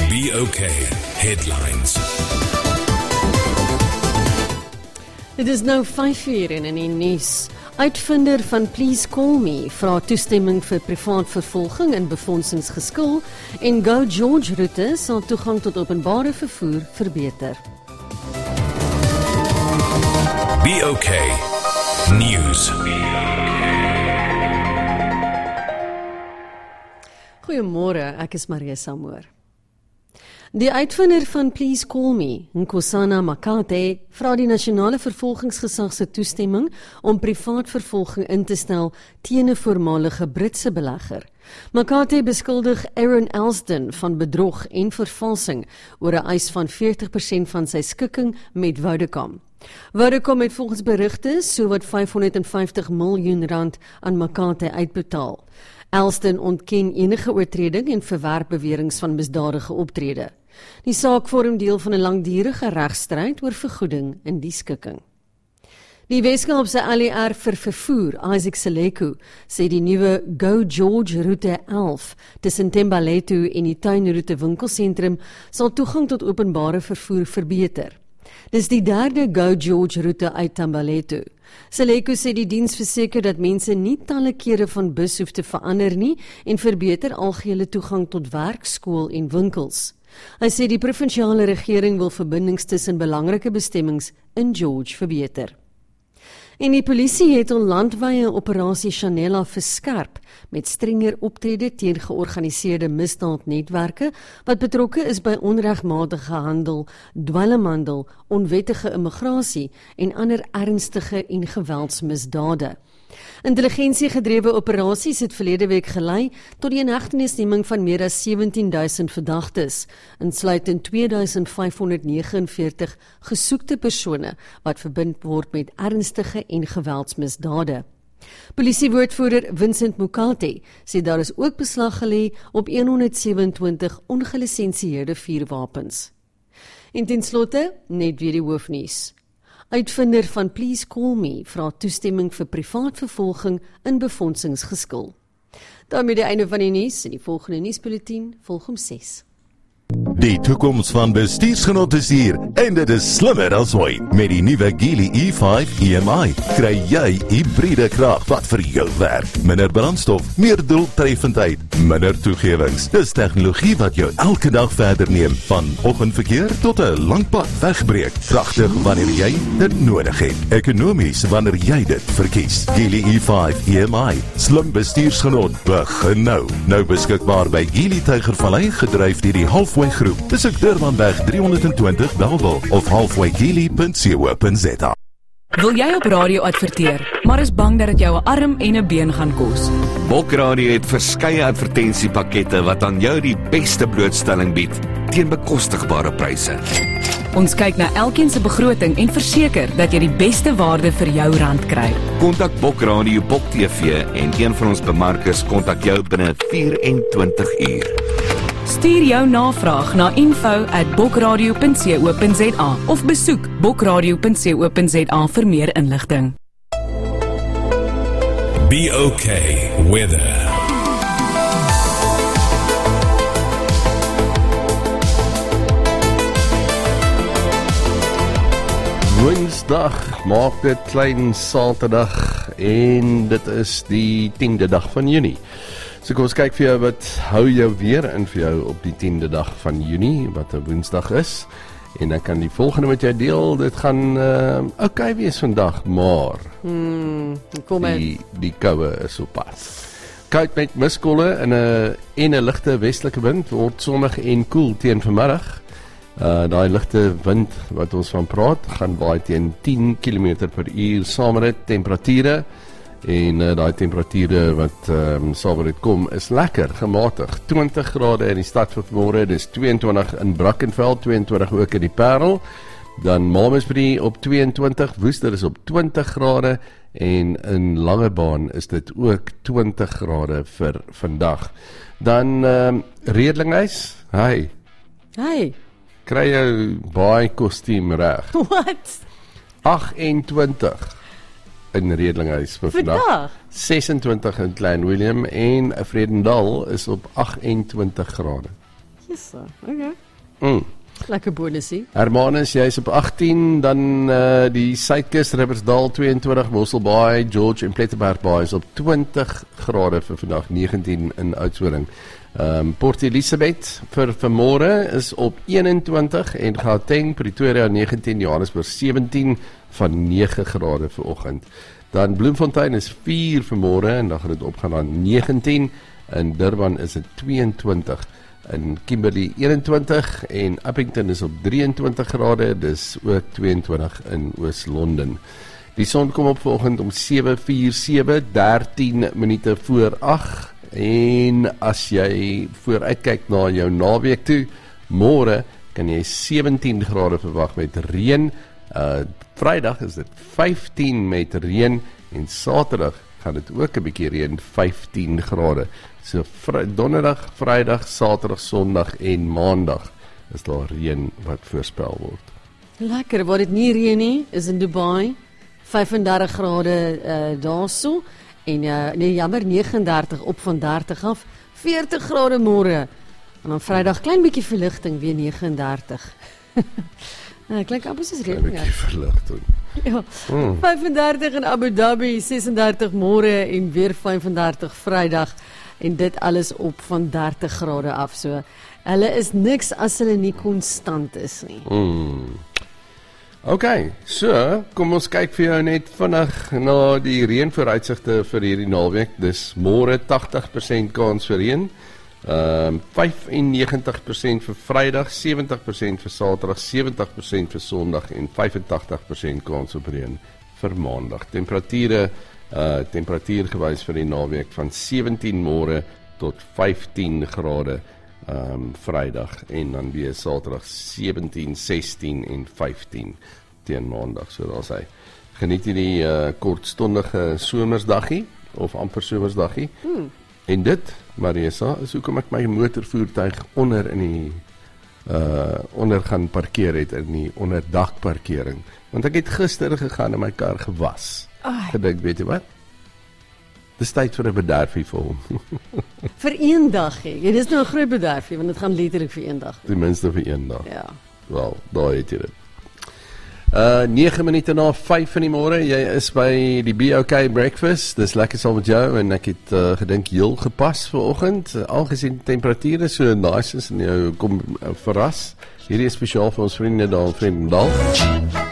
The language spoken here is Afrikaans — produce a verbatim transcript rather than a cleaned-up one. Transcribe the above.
B O K Headlines. Dit is nou vyf uur en in die nuus. Uitvinder van Please Call Me vra toestemming vir privaat vervolging in befondsingsgeskil en Go George roete sal toegang tot openbare vervoer verbeter. B O K News. Goeiemôre, ek is Maria Samoor. Die uitvinder van Please Call Me, Nkosana Makate, vra die nasionale vervolgingsgesag se toestemming om privaat vervolging in te stel teen 'n voormalige Britse belegger. Makate beskuldig Aaron Elston van bedrog en vervalsing oor 'n eis van veertig persent van sy skikking met Vodacom. Vodacom het volgens berigte sowat vyfhonderdvyftig miljoen rand aan Makate uitbetaal. Elston ontken enige oortreding en verwerp beweringe van misdadige optrede. Die saak vorm deel van 'n langdurige regstryd oor vergoeding in die skikking. Die Weskaapse L E R vir vervoer, Isaac Seleku, sê die nuwe Go George roete elf tussen Thembalethu en die tuinroete winkelsentrum sal toegang tot openbare vervoer verbeter. Dis die derde Go George roete uit Thembalethu. Seleku sê die diens verseker dat mense nie talle kere van bus hoef te verander nie en verbeter algehele toegang tot werk, skool en winkels. Hy sê die provinsiale regering wil verbindings tussen belangrike bestemmings in George verbeter. En die polisie het hul landwyse operasie Chanela verskerp met strenger optrede teen georganiseerde misdaadnetwerke wat betrokke is by onregmatige handel, dwelmhandel, onwettige immigrasie en ander ernstige en geweldsmisdade. Intelligensiegedrewe operasies het verlede week gelei tot die inhegtenisneming van meer as sewentien duisend verdagtes, insluitend twee duisend vyfhonderd negenenveertig gesoekte persone wat verbind word met ernstige en geweldsmisdade. Polisiewoordvoerder Vincent Mukate sê daar is ook beslag gelê op honderdsewenentwintig ongelisensieerde vuurwapens. En ten slotte net weer die hoofnuus. Uitvinder van Please Call Me vra toestemming vir privaat vervolging in befondsingsgeskil. Daarmee die einde van die nuus en die volgende nuusbulletin volg om ses. Die toekoms van bestuursgenot is hier en dit is slimmer as ooit. Met die nuwe Geely E vyf E M I kry jy hybride krag wat vir jou werk. Minder brandstof, meer doeltreffendheid, minder toegewings. Dis tegnologie wat jou elke dag verder neem, van oggendverkeer tot 'n lang pad wegbreek. Pragtig wanneer jy dit nodig het. Ekonomies wanneer jy dit verkies. Geely E vyf E M I, slim bestuursgenot, begin nou. Nou beskikbaar by Geely Tygervallei, gedryf deur die Halfway Groep. Besoek Durbanweg driehonderdtwintig Bellville of halfway geely punt co punt za. Wil jy op radio adverteer, maar is bang dat dit jou 'n arm en 'n been gaan kos? Bok Radio het verskeie advertensiepakkette wat aan jou die beste blootstelling bied teen bekostigbare pryse. Ons kyk na elkeen se begroting en verseker dat jy die beste waarde vir jou rand kry. Kontak Bok Radio, Bok T V en een van ons bemarkers kontak jou binne vyf en twintig uur. Stuur jou navraag na info at bokradio punt co punt za of besoek bokradio punt co punt za vir meer inligting. B O K Weather. Woensdag maak dit klein Saterdag en dit is die tiende dag van Junie. So kom ons kyk vir jou wat hou jou weer in vir jou op die tiende dag van Junie, wat 'n Woensdag is. En dan kan die volgende met jou deel, dit gaan uh, oké okay wees vandag, maar Hmm, kom in. die, die koue is op pad. Koud met miskolle en 'n en 'n ligte westelike wind, word sonnig en koel teen vanmiddag. Uh, daai ligte wind wat ons van praat, gaan waai teen tien kilometer per uur saam met dit temperature. En uh, daai temperature wat um, sal wat dit kom is lekker, gematig. twintig grade in die stad vir môre, dis tweeëntwintig in Brackenfell, tweeëntwintig ook in die Parel. Dan Malmesbury op tweeëntwintig, Woester is op twintig grade en in Langebaan is dit ook twintig grade vir vandag. Dan um, Redlinghuis, hy, Hey, kry jou baie kostuum reg. what? agt-en-twintig in Redlinghuis vir vandag. Vandag? sesentwintig in Klein Willem en Vredendal is op agt-en-twintig grade. Yes, okay. Mm. Lekker bonusie. Hermanus, jy is op agttien, dan uh, die Suidkus, Riversdal tweenentwintig, Mossel Bay, George en Plettenberg Bay is op twintig grade vir vandag, negentien in Oudtshoorn. Um, Port Elizabeth vir vanmôre is op eenentwintig en Gauteng, Pretoria negentien, Johannesburg sewentien van nege grade vir oggend. Dan Bloemfontein is vier vanmôre en dan gaan dit opgaan na negentien. In Durban is dit tweeëntwintig. In Kimberley eenentwintig en Uppington is op drieëntwintig grade, dis ook tweeëntwintig in Oos-London. Die son kom op vanoggend om sewe forty-seven, dertien minute voor agt. En as jy vooruitkyk na jou naweek toe, môre kan jy sewentien grade verwag met reën. Uh, Vrydag is dit vyftien met reën en Saterdag gaan dit ook 'n bietjie reën, vyftien grade. So vry, Donderdag, Vrydag, Saterdag, Sondag en Maandag is daar reën wat voorspel word. Lekker, waar dit nie reën nie, is in Dubai, vyfendertig grade uh, daarso. En uh, nee, jammer, negenendertig op van dertig af, veertig grade môre. En dan Vrydag klein bietjie verligting, weer negenendertig. Nou, klink amper soos reën. 'n bietjie verligting. Ja, mm. vyfendertig in Abu Dhabi, sesendertig môre en weer vyfendertig Vrydag. En dit alles op van dertig grade af. So, hulle is niks as hulle nie konstant is nie. Mm. Ok, so, kom ons kyk vir jou net vinnig na die reënvooruitsigte vir hierdie naweek. Dis môre tagtig persent kans vir reën, um, vyfennegentig persent vir Vrydag, sewentig persent vir Saterdag, sewentig persent vir Sondag en vyfentagtig persent kans op reën vir Maandag. Temperature, uh, temperatuurgewys vir die naweek van sewentien môre tot vyftien grade. Um, Vrydag en dan weer Saterdag sewentien, sestien en vyftien teen Maandag. So daar's hy. Geniet hierdie uh, kortstondige somersdaggie of amper somersdaggie. Hmm. En dit, Marisa, is hoekom ek my motorvoertuig onder in die uh, onder gaan parkeer het in die onderdakparkering. Want ek het gister gegaan en my kar gewas. Ai. Gedink, weet jy wat? Dis tyd vir 'n bederfie vir hom. Vir een dag, hè. Ja, dis nou 'n groot bederfie, want dit gaan letterlik vir een dag. Ten minste vir een dag. Ja. Wel, daar het jy dit. Uh, nege minute na vyf in die môre, jy is by die B O K Breakfast, dis lekker saam met jou, en ek het uh, gedink heel gepas vir oggend, uh, aangesien temperature so nice is, en jou kom uh, verras. Hierdie is spesiaal vir ons vriende daar in Vredendal.